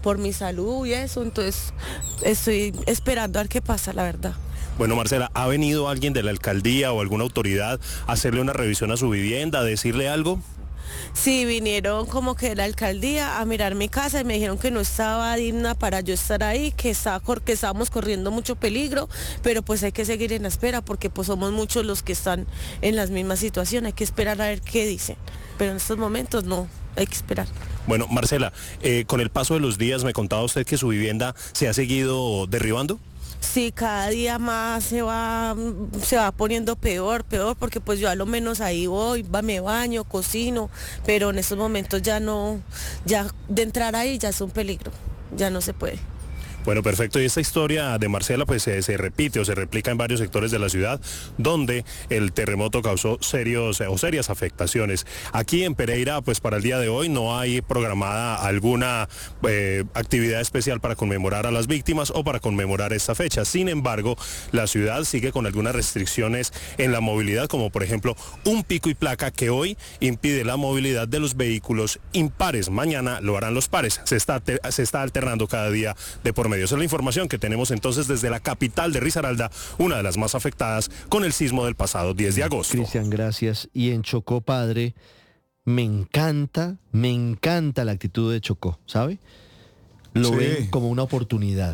por mi salud y eso, entonces estoy esperando a ver qué pasa, la verdad. Bueno, Marcela, ¿ha venido alguien de la alcaldía o alguna autoridad a hacerle una revisión a su vivienda, a decirle algo? Sí, vinieron como que de la alcaldía a mirar mi casa y me dijeron que no estaba digna para yo estar ahí, que estábamos corriendo mucho peligro, pero pues hay que seguir en la espera porque pues somos muchos los que están en las mismas situaciones, hay que esperar a ver qué dicen, pero en estos momentos no, hay que esperar. Bueno, Marcela, con el paso de los días me contaba usted que su vivienda se ha seguido derribando. Sí, cada día más se va poniendo peor, porque pues yo a lo menos ahí voy, me baño, cocino, pero en estos momentos ya no, ya de entrar ahí ya es un peligro, ya no se puede. Bueno, perfecto. Y esta historia de Marcela pues se repite o se replica en varios sectores de la ciudad donde el terremoto causó serias afectaciones. Aquí en Pereira pues para el día de hoy no hay programada alguna actividad especial para conmemorar a las víctimas o para conmemorar esta fecha. Sin embargo, la ciudad sigue con algunas restricciones en la movilidad, como por ejemplo un pico y placa que hoy impide la movilidad de los vehículos impares. Mañana lo harán los pares. Se está alternando cada día de por medio. Esa es la información que tenemos entonces desde la capital de Risaralda, una de las más afectadas con el sismo del pasado 10 de agosto. Cristian, gracias. Y en Chocó, padre, me encanta la actitud de Chocó, ¿sabe? Lo ven como una oportunidad.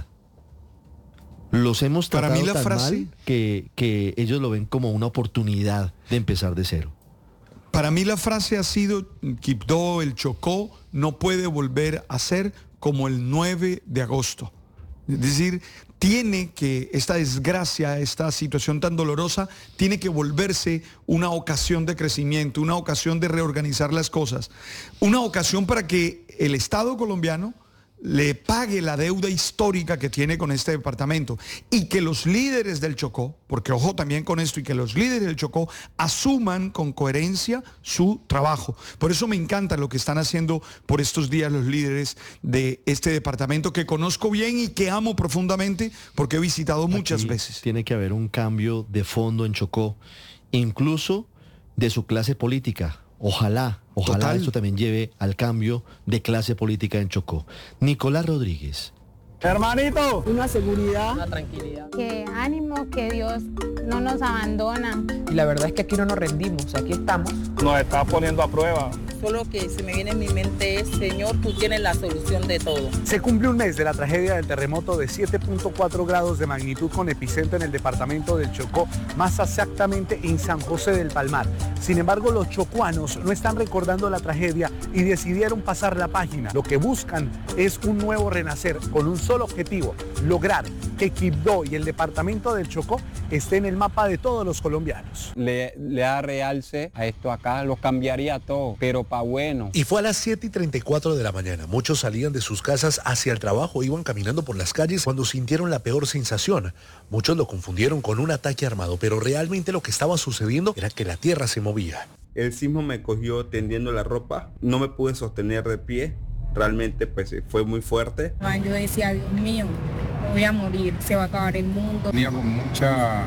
Los hemos tratado Para mí la tan frase, mal que ellos lo ven como una oportunidad de empezar de cero. Para mí la frase ha sido: Quibdó, el Chocó, no puede volver a ser como el 9 de agosto. Es decir, tiene que, esta desgracia, esta situación tan dolorosa, tiene que volverse una ocasión de crecimiento, una ocasión de reorganizar las cosas, una ocasión para que el Estado colombiano le pague la deuda histórica que tiene con este departamento y que los líderes del Chocó, porque ojo también con esto, y que los líderes del Chocó asuman con coherencia su trabajo. Por eso me encanta lo que están haciendo por estos días los líderes de este departamento que conozco bien y que amo profundamente porque he visitado muchas veces. Tiene que haber un cambio de fondo en Chocó, incluso de su clase política. Ojalá eso también lleve al cambio de clase política en Chocó. Nicolás Rodríguez. Hermanito, una seguridad, una tranquilidad. Que ánimo, que Dios no nos abandona. Y la verdad es que aquí no nos rendimos, aquí estamos. Nos está poniendo a prueba. Solo que se me viene en mi mente es: Señor, tú tienes la solución de todo. Se cumple un mes de la tragedia del terremoto de 7.4 grados de magnitud con epicentro en el departamento del Chocó, más exactamente en San José del Palmar. Sin embargo, los chocuanos no están recordando la tragedia y decidieron pasar la página. Lo que buscan es un nuevo renacer con un solo objetivo: lograr que Quibdó y el departamento del Chocó esté en el mapa de todos los colombianos. Le da realce a esto acá, lo cambiaría todo, pero pa' bueno. Y fue a las 7:34 de la mañana. Muchos salían de sus casas hacia el trabajo, iban caminando por las calles cuando sintieron la peor sensación. Muchos lo confundieron con un ataque armado, pero realmente lo que estaba sucediendo era que la tierra se movía. El sismo me cogió tendiendo la ropa, no me pude sostener de pie. Realmente pues fue muy fuerte. Yo decía: Dios mío, me voy a morir, se va a acabar el mundo. Tenía con mucha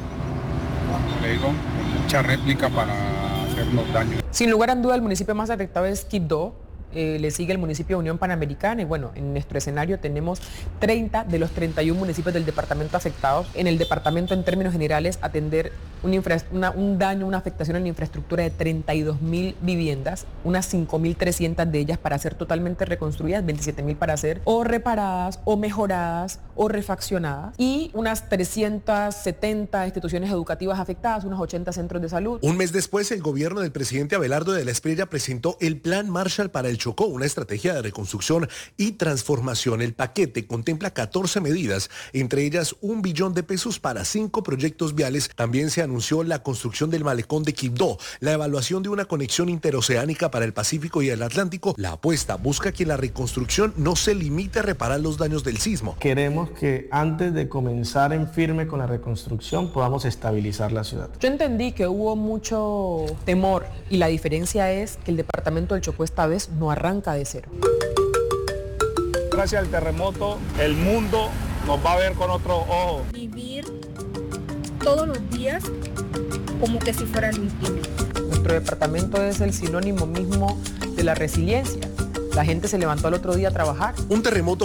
réplica para hacernos daño. Sin lugar a duda, el municipio más afectado es Quibdó. Le sigue el municipio de Unión Panamericana y bueno, en nuestro escenario tenemos 30 de los 31 municipios del departamento afectados. En el departamento, en términos generales, atender un daño, una afectación en la infraestructura de 32.000 viviendas, unas 5.300 de ellas para ser totalmente reconstruidas, 27.000 para ser o reparadas o mejoradas o refaccionadas, y unas 370 instituciones educativas afectadas, unos 80 centros de salud. Un mes después, el gobierno del presidente Abelardo de la Espriella presentó el Plan Marshall para el Chocó, una estrategia de reconstrucción y transformación. El paquete contempla 14 medidas, entre ellas $1 billón para 5 proyectos viales. También se anunció la construcción del malecón de Quibdó, la evaluación de una conexión interoceánica para el Pacífico y el Atlántico. La apuesta busca que la reconstrucción no se limite a reparar los daños del sismo. Queremos que antes de comenzar en firme con la reconstrucción podamos estabilizar la ciudad. Yo entendí que hubo mucho temor y la diferencia es que el departamento del Chocó esta vez no arranca de cero. Gracias al terremoto, el mundo nos va a ver con otros ojos. Vivir todos los días como que si fuera el último. Nuestro departamento es el sinónimo mismo de la resiliencia. La gente se levantó al otro día a trabajar. Un terremoto